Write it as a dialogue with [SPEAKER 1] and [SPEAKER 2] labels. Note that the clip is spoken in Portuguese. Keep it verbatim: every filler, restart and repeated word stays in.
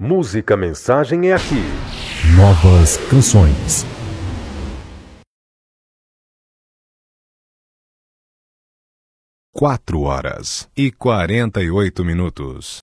[SPEAKER 1] Música Mensagem é aqui.
[SPEAKER 2] Novas canções. Quatro horas e quarenta e oito minutos.